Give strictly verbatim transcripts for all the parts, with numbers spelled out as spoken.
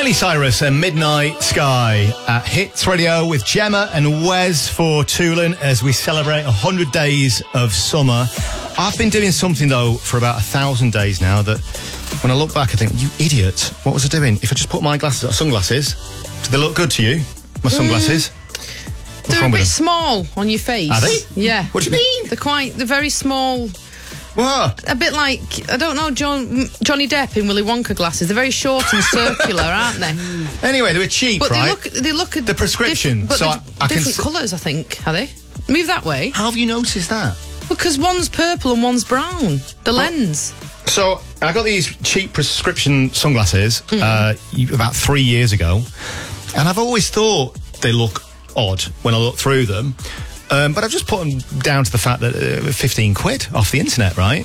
Miley Cyrus and Midnight Sky at Hits Radio with Gemma and Wes for Toulon as we celebrate one hundred days of summer. I've been doing something, though, for about a thousand days now that when I look back, I think, you idiot, what was I doing? If I just put my glasses on, sunglasses, do they look good to you, my sunglasses? Mm. They're a bit small on your face. Are they? Yeah. What do you mean? They're quite, they're very small. What? A bit like, I don't know, John, Johnny Depp in Willy Wonka glasses. They're very short and circular, aren't they? Anyway, they were cheap, but right? But they look, they look at... The prescription. But so I, I different can colours, I think, are they? Move that way. How have you noticed that? Because one's purple and one's brown. The well, lens. So, I got these cheap prescription sunglasses mm. uh, about three years ago, and I've always thought they look odd when I look through them. Um, but I've just put them down to the fact that uh, fifteen quid off the internet, right?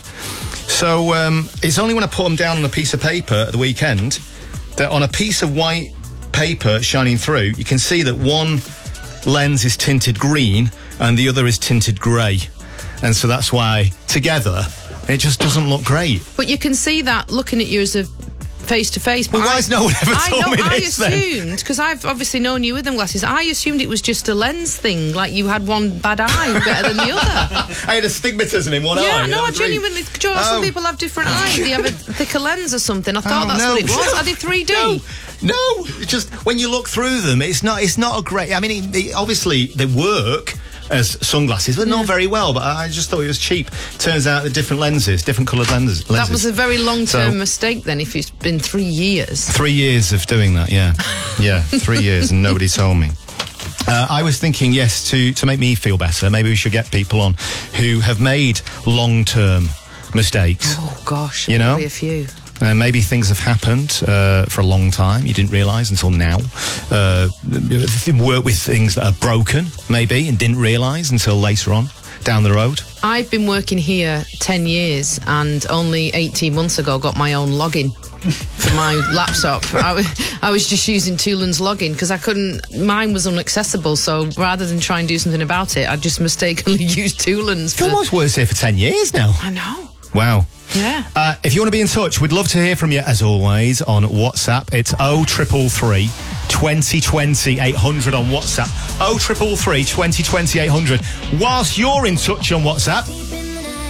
So um, it's only when I put them down on a piece of paper at the weekend that on a piece of white paper shining through, you can see that one lens is tinted green and the other is tinted grey. And so that's why, together, it just doesn't look great. But you can see that looking at you as a face-to-face. But well, why has no one ever I told know, me I this, assumed, because I've obviously known you with them glasses, I assumed it was just a lens thing, like you had one bad eye better than the other. I had astigmatism in one yeah, eye. Yeah, no, I genuinely... Joe, oh. Some people have different eyes. They have a thicker lens or something. I thought oh, that's no. what it was. Are they three D? No. No, just when you look through them, it's not It's not a great... I mean, it, it, obviously, they work as sunglasses, but not very well. But I just thought it was cheap. Turns out they're different lenses, different coloured lenses, lenses. That was a very long-term so, mistake then, if it's been three years. Three years of doing that, yeah. Yeah, three years, and nobody told me. Uh, I was thinking, yes, to, to make me feel better, maybe we should get people on who have made long-term mistakes. Oh, gosh, you know? Be a few. Uh, maybe things have happened uh, for a long time. You didn't realise until now. Uh, work with things that are broken, maybe, and didn't realise until later on down the road. I've been working here ten years and only eighteen months ago got my own login for my laptop. I, w- I was just using Toulon's login because I couldn't... Mine was inaccessible, so rather than try and do something about it, I just mistakenly used Toulon's. You've almost worked here for ten years now. I know. Wow. Yeah. Uh, if you want to be in touch, we'd love to hear from you, as always, on WhatsApp. It's oh triple three, twenty twenty, eight hundred on WhatsApp. oh triple three, twenty twenty, eight hundred. Whilst you're in touch on WhatsApp,